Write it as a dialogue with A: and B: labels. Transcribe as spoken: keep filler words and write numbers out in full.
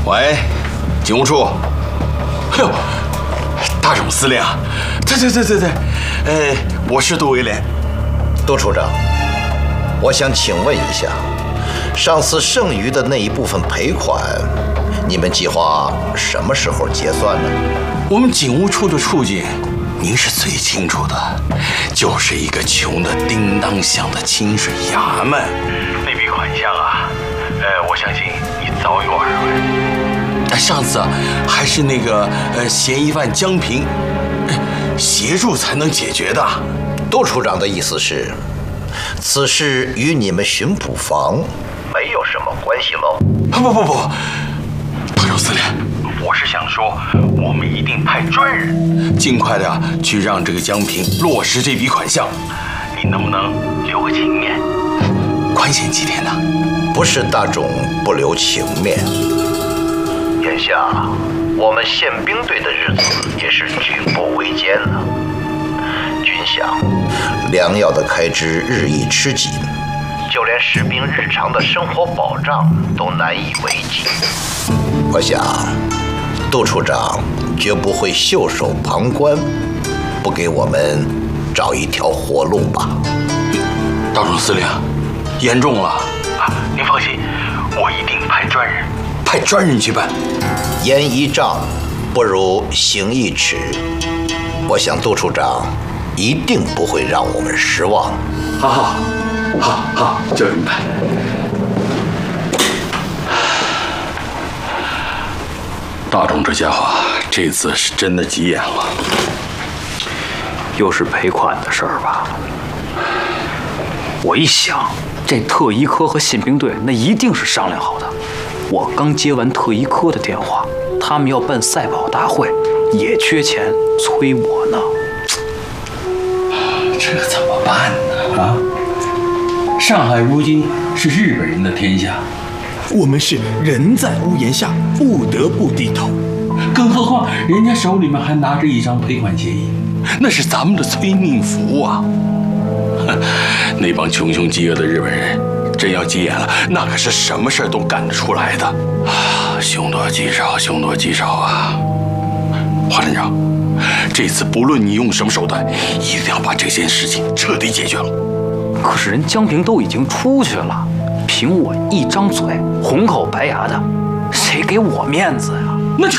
A: 喂，警务处。哎呦，大总司令啊！对对对对对，呃，我是杜威廉。
B: 杜处长，我想请问一下，上次剩余的那一部分赔款，你们计划什么时候结算呢？
A: 我们警务处的处境，您是最清楚的，就是一个穷得叮当响的清水衙门。那笔款项啊，呃，我相信你早有耳闻。上次啊，还是那个呃嫌疑犯江平，呃、协助才能解决的。
B: 杜处长的意思是，此事与你们巡捕房没有什么关系喽？
A: 不不不不，大总司令，我是想说，我们一定派专人，尽快的去让这个江平落实这笔款项。你能不能留个情面，宽限几天呢？
B: 不是大总不留情面。眼下我们宪兵队的日子也是举步维艰了，军饷、粮药的开支日益吃紧，就连士兵日常的生活保障都难以为继。我想，杜处长绝不会袖手旁观，不给我们找一条活路吧？
A: 大总司令，严重了啊！您放心，我一定派专人。派专人去办。
B: 言一丈，不如行一尺。我想杜处长一定不会让我们失望。
A: 好好好好，就这么办。大总这家伙这次是真的急眼了，
C: 又是赔款的事儿吧？我一想，这特医科和宪兵队那一定是商量好的。我刚接完特医科的电话，他们要办赛跑大会，也缺钱，催我呢。
D: 这怎么办呢？啊！上海如今是日本人的天下，
E: 我们是人在屋檐下，不得不低头。
D: 更何况人家手里面还拿着一张赔款协议，
A: 那是咱们的催命符啊！那帮穷凶极恶的日本人，真要急眼了，那可是什么事儿都干得出来的啊！凶多吉少，凶多吉少啊！华站长，这次不论你用什么手段，一定要把这件事情彻底解决了。
C: 可是人江平都已经出去了，凭我一张嘴，红口白牙的，谁给我面子呀？